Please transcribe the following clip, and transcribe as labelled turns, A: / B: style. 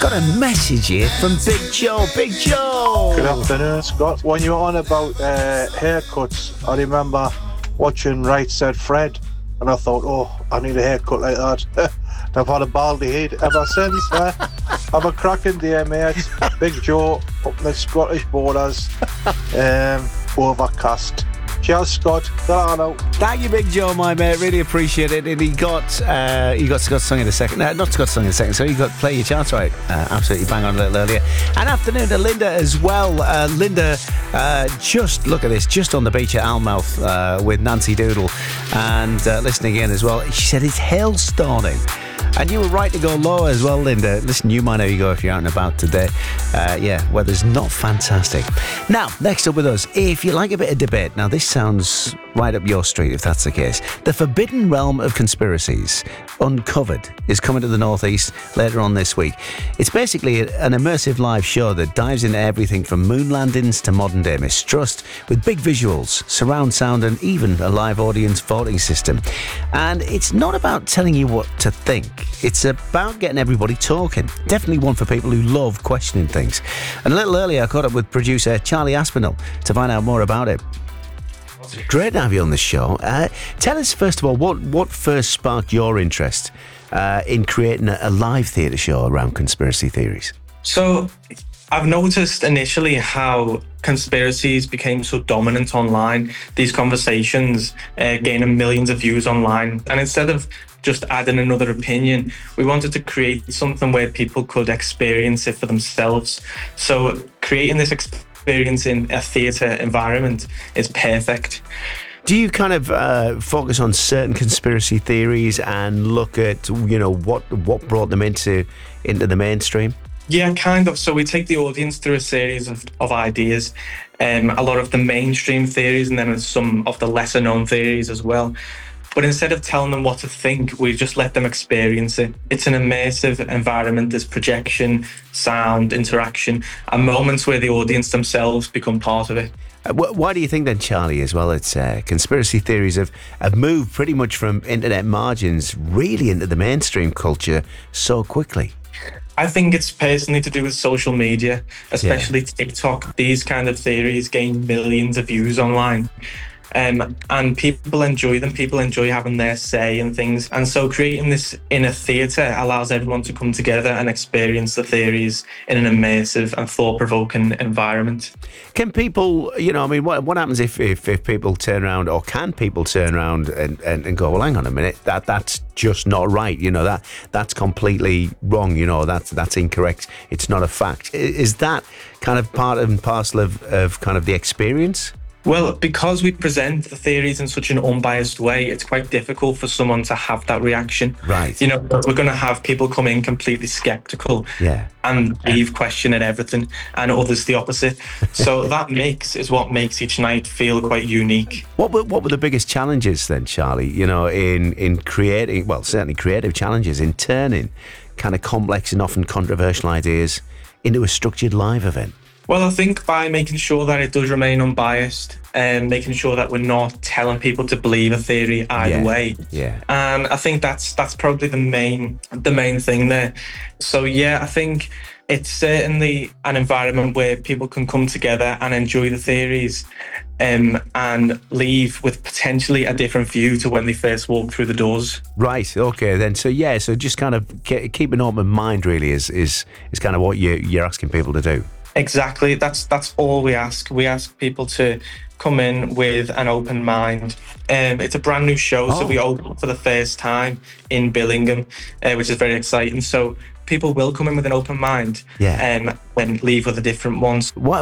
A: got a message here from Big Joe. Big Joe!
B: Good afternoon, Scott. When you were on about haircuts, I remember watching Right Said Fred, and I thought, oh, I need a haircut like that. I've had a baldy head ever since. Have a cracking day, mate. Big Joe up in the Scottish borders. Overcast. Cheers, Scott.
A: Thank you, Big Joe, my mate. Really appreciate it. And he got Scott's song in a second. No, not Scott's song in a second. So you got Play Your Chance Right. Absolutely bang on a little earlier. And afternoon to Linda as well. Linda, just look at this, just on the beach at Almouth with Nancy Doodle and listening in as well. She said it's hailstoning. And you were right to go low as well, Linda. Listen, you might know you go if you're out and about today. Weather's not fantastic. Now, next up with us, if you like a bit of debate, now this sounds right up your street if that's the case. The Forbidden Realm of Conspiracies, Uncovered, is coming to the Northeast later on this week. It's basically an immersive live show that dives into everything from moon landings to modern day mistrust, with big visuals, surround sound, and even a live audience voting system. And it's not about telling you what to think. It's about getting everybody talking. Definitely one for people who love questioning things. And a little earlier, I caught up with producer Charlie Aspinall to find out more about it. Great to have you on the show. Tell us, first of all, what first sparked your interest in creating a live theatre show around conspiracy theories?
C: So I've noticed initially how conspiracies became so dominant online, these conversations gaining millions of views online. And instead of just adding another opinion, we wanted to create something where people could experience it for themselves. So creating this experience in a theatre environment is perfect.
A: Do you kind of focus on certain conspiracy theories and look at, what brought them into the mainstream?
C: Yeah, kind of. So we take the audience through a series of ideas, a lot of the mainstream theories and then some of the lesser known theories as well. But instead of telling them what to think, we just let them experience it. It's an immersive environment. There's projection, sound, interaction, and moments where the audience themselves become part of it.
A: Why do you think then, Charlie, as well, it's conspiracy theories have moved pretty much from internet margins really into the mainstream culture so quickly?
C: I think it's personally to do with social media, especially TikTok. These kind of theories gain millions of views online. And people enjoy them. People enjoy having their say and things. And so creating this in a theatre allows everyone to come together and experience the theories in an immersive and thought-provoking environment.
A: Can people, what happens if people turn around, or can people turn around and go, well, hang on a minute, that's just not right, that's completely wrong, that's incorrect, it's not a fact. Is that kind of part and parcel of kind of the experience?
C: Well, because we present the theories in such an unbiased way, it's quite difficult for someone to have that reaction.
A: Right.
C: We're going to have people come in completely skeptical and leave questioning everything, and others the opposite. So that is what makes each night feel quite unique.
A: What were the biggest challenges then, Charlie, in creating, well, certainly creative challenges in turning kind of complex and often controversial ideas into a structured live event?
C: Well, I think by making sure that it does remain unbiased and making sure that we're not telling people to believe a theory either way.
A: Yeah.
C: And I think that's probably the main thing there. So I think it's certainly an environment where people can come together and enjoy the theories and leave with potentially a different view to when they first walk through the doors.
A: Right, okay then. So so just kind of keep an open mind really is kind of what you're asking people to do.
C: Exactly. That's all we ask. We ask people to come in with an open mind. It's a brand new show, so we open for the first time in Billingham, which is very exciting. So people will come in with an open mind and leave with a different one.